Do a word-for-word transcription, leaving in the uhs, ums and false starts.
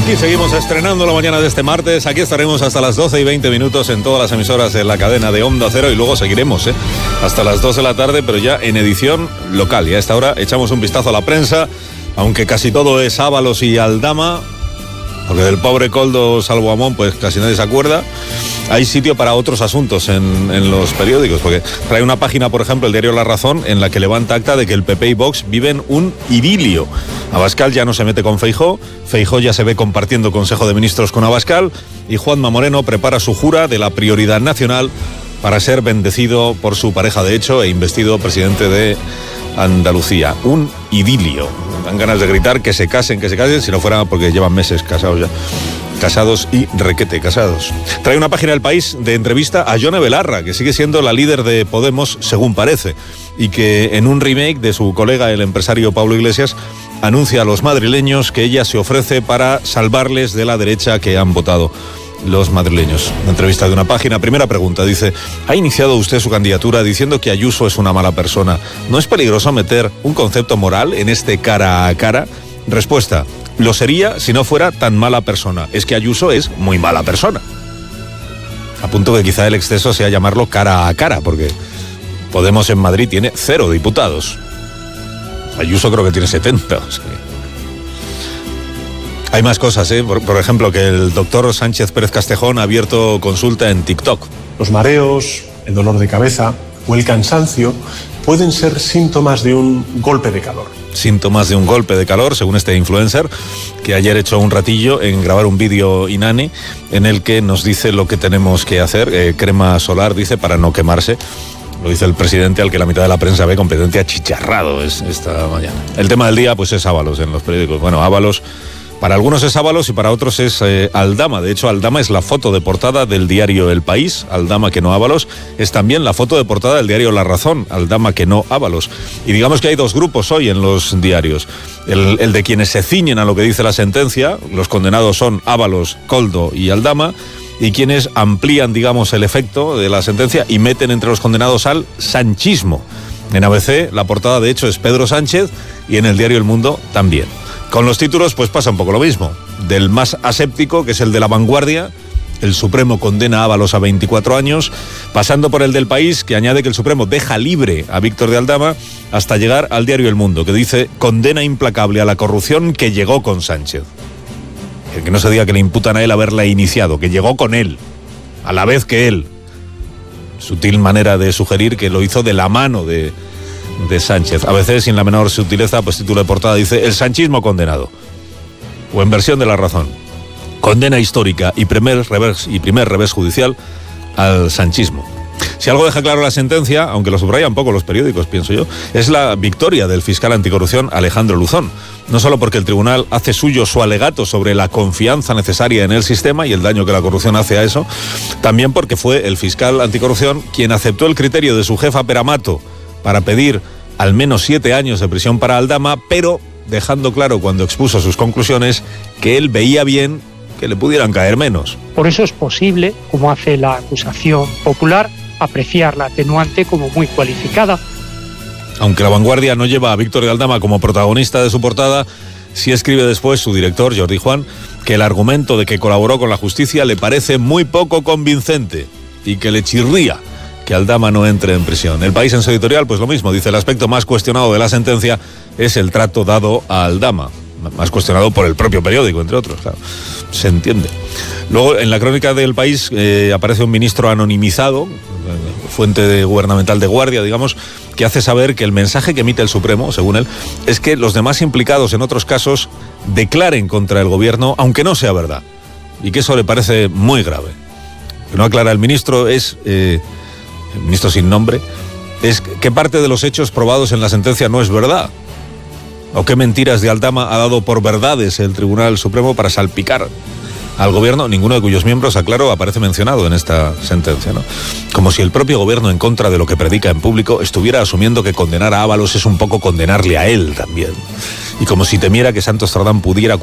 Aquí seguimos estrenando la mañana de este martes. Aquí estaremos hasta las doce y veinte minutos en todas las emisoras de la cadena de Onda Cero y luego seguiremos ¿eh? hasta las dos de la tarde, pero ya en edición local. Y a esta hora echamos un vistazo a la prensa, aunque casi todo es Ábalos y Aldama, porque del pobre Koldo salvo Amón pues casi nadie se acuerda. Hay sitio para otros asuntos en, en los periódicos, porque trae una página, por ejemplo, el diario La Razón, en la que levanta acta de que el P P y Vox viven un idilio. Abascal ya no se mete con Feijóo, Feijóo ya se ve compartiendo Consejo de Ministros con Abascal, y Juanma Moreno prepara su jura de la prioridad nacional para ser bendecido por su pareja de hecho e investido presidente de Andalucía. Un idilio. Dan ganas de gritar que se casen, que se casen, si no fuera porque llevan meses casados ya. Casados y requete casados. Trae una página del País de entrevista a Yone Belarra, que sigue siendo la líder de Podemos, según parece, y que en un remake de su colega, el empresario Pablo Iglesias, anuncia a los madrileños que ella se ofrece para salvarles de la derecha que han votado los madrileños. Una entrevista de una página. Primera pregunta, dice: ¿ha iniciado usted su candidatura diciendo que Ayuso es una mala persona? ¿No es peligroso meter un concepto moral en este cara a cara? Respuesta: lo sería si no fuera tan mala persona. Es que Ayuso es muy mala persona. A punto que quizá el exceso sea llamarlo cara a cara, porque Podemos en Madrid tiene cero diputados. Ayuso creo que tiene setenta. O sea. Hay más cosas, ¿eh? Por, por ejemplo, que el doctor Sánchez Pérez Castejón ha abierto consulta en TikTok. Los mareos, el dolor de cabeza o el cansancio pueden ser síntomas de un golpe de calor. Síntomas de un golpe de calor, según este influencer, que ayer echó un ratillo en grabar un vídeo Inani en el que nos dice lo que tenemos que hacer. Eh, crema solar, dice, para no quemarse. Lo dice el presidente, al que la mitad de la prensa ve completamente achicharrado es, esta mañana. El tema del día, pues es Ábalos en los periódicos. Bueno, Ábalos, para algunos es Ábalos y para otros es eh, Aldama. De hecho, Aldama es la foto de portada del diario El País. Aldama que no Ábalos es también la foto de portada del diario La Razón. Aldama que no Ábalos. Y digamos que hay dos grupos hoy en los diarios. El, el de quienes se ciñen a lo que dice la sentencia. Los condenados son Ábalos, Koldo y Aldama. Y quienes amplían, digamos, el efecto de la sentencia y meten entre los condenados al sanchismo. En A B C la portada de hecho es Pedro Sánchez y en el diario El Mundo también. Con los títulos pues pasa un poco lo mismo. Del más aséptico, que es el de La Vanguardia, el Supremo condena a Ábalos a veinticuatro años, pasando por el del País, que añade que el Supremo deja libre a Víctor de Aldama, hasta llegar al diario El Mundo, que dice: condena implacable a la corrupción que llegó con Sánchez. Que no se diga que le imputan a él haberla iniciado, que llegó con él, a la vez que él. Sutil manera de sugerir que lo hizo de la mano de, de Sánchez. A veces, sin la menor sutileza, pues título de portada dice: el sanchismo condenado. O en versión de La Razón: condena histórica y primer revés, y primer revés judicial al sanchismo. Si algo deja claro la sentencia, aunque lo subrayan poco los periódicos, pienso yo, es la victoria del fiscal anticorrupción Alejandro Luzón. No solo porque el tribunal hace suyo su alegato sobre la confianza necesaria en el sistema y el daño que la corrupción hace a eso, también porque fue el fiscal anticorrupción quien aceptó el criterio de su jefa Peramato para pedir al menos siete años de prisión para Aldama, pero dejando claro cuando expuso sus conclusiones que él veía bien que le pudieran caer menos. Por eso es posible, como hace la acusación popular, apreciar la atenuante como muy cualificada. Aunque La Vanguardia no lleva a Víctor de Aldama como protagonista de su portada, sí escribe después su director, Jordi Juan, que el argumento de que colaboró con la justicia le parece muy poco convincente y que le chirría que Aldama no entre en prisión. El País en su editorial, pues lo mismo, dice: el aspecto más cuestionado de la sentencia es el trato dado a Aldama. Más cuestionado por el propio periódico, entre otros, claro. Se entiende. Luego, en la crónica del País eh, aparece un ministro anonimizado, fuente de gubernamental de Guardia, digamos, que hace saber que el mensaje que emite el Supremo, según él, es que los demás implicados en otros casos declaren contra el gobierno, aunque no sea verdad. Y que eso le parece muy grave. Lo que no aclara el ministro es, eh, el ministro sin nombre, es que parte de los hechos probados en la sentencia no es verdad. ¿O qué mentiras de Aldama ha dado por verdades el Tribunal Supremo para salpicar al gobierno, ninguno de cuyos miembros, aclaro, aparece mencionado en esta sentencia, ¿no? Como si el propio gobierno, en contra de lo que predica en público, estuviera asumiendo que condenar a Ábalos es un poco condenarle a él también. Y como si temiera que Santos Tardán pudiera